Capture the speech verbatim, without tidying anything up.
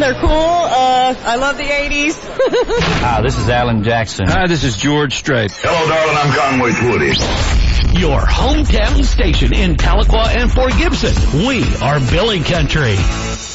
They're cool. Uh, I love the eighties. Hi, this is Alan Jackson. Hi, this is George Strait. Hello, darling. I'm Conway Twitty. Your hometown station in Tahlequah and Fort Gibson. We are Billy Country.